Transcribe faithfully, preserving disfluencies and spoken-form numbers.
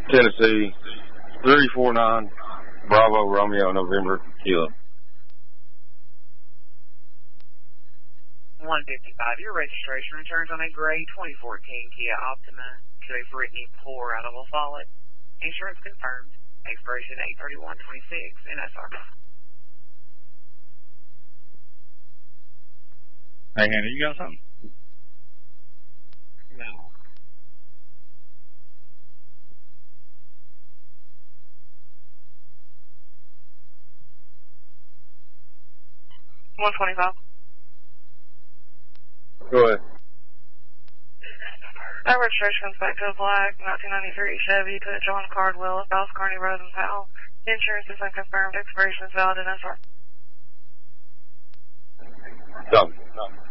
Tennessee, three four nine, Bravo, Romeo, November, Kilo. one fifty-five, your registration returns on a gray twenty fourteen Kia Optima to a Brittany Poor out of La Follette. Insurance confirmed. Expiration eight thirty-one twenty-six, N S R. Hey, Hannah, you got something? No. one twenty-five. Go ahead. That registration comes back to a black nineteen ninety-three Chevy to John Cardwell, South Kearney Road and Powell. Insurance is unconfirmed. Expiration is valid in S R. Done. Done.